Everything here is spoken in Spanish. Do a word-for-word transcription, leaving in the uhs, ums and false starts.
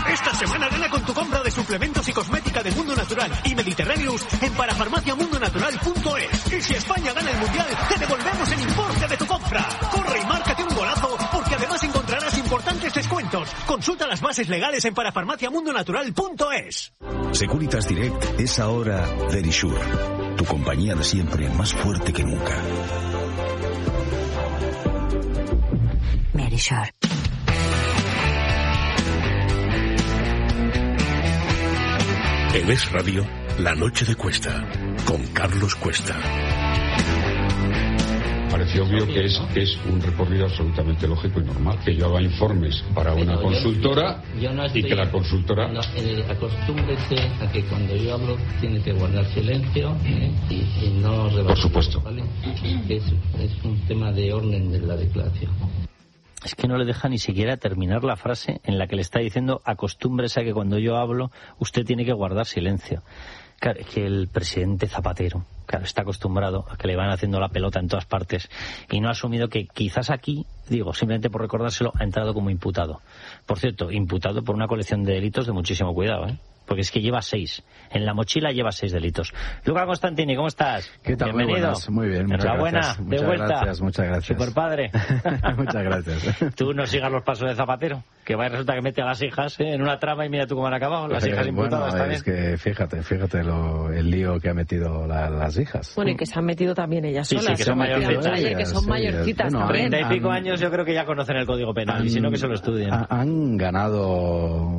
Esta semana gana con tu compra de suplementos y cosmética de Mundo Natural y Mediterráneos en parafarmacia mundo natural punto es. Y si España gana el Mundial, te devolvemos el importe de tu compra. Corre y márcate un golazo, porque además encontrarás importantes descuentos. Consulta las bases legales en parafarmacia mundo natural punto es. Securitas Direct es ahora Verisure, tu compañía de siempre más fuerte que nunca. Verisure. En Es Radio, La Noche de Cuesta, con Carlos Cuesta. Parece obvio que es, que es un recorrido absolutamente lógico y normal, que yo haga informes para una Pero consultora yo, yo no estoy, y que la consultora... No, eh, acostúmbrese a que cuando yo hablo tiene que guardar silencio eh, y, y no rebatir. Por supuesto. ¿Vale? Es, es un tema de orden de la declaración. Es que no le deja ni siquiera terminar la frase en la que le está diciendo acostúmbrese a que cuando yo hablo usted tiene que guardar silencio. Claro, es que el presidente Zapatero, claro, está acostumbrado a que le van haciendo la pelota en todas partes y no ha asumido que quizás aquí, digo, simplemente por recordárselo, ha entrado como imputado. Por cierto, imputado por una colección de delitos de muchísimo cuidado, ¿eh? Porque es que lleva seis. En la mochila lleva seis delitos. Luca Constantini, ¿cómo estás? ¿Qué tal? Bienvenido. Muy, muy bien, muchas Enhorabuena, gracias. de muchas vuelta. Gracias, muchas gracias. Super padre. Muchas gracias. Tú no sigas los pasos de Zapatero, que va y resulta que mete a las hijas ¿eh? en una trama y mira tú cómo han acabado. Las eh, hijas imputadas bueno, también. Es que fíjate, fíjate lo, el lío que ha metido la, las hijas. Bueno, y que se han metido también ellas sí, solas. Sí, que son mayorcitas. Ellas, que son sí, mayorcitas bueno, también. Treinta y pico años yo creo que ya conocen el Código Penal, han, y si no que se lo estudien. Han ganado